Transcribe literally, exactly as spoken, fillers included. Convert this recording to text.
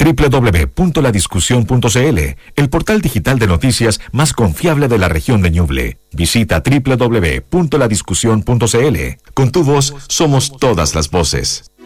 doble u doble u doble u punto la discusión punto c l, el portal digital de noticias más confiable de la región de Ñuble. Visita doble u doble u doble u punto la discusión punto c l. Con tu voz somos todas las voces.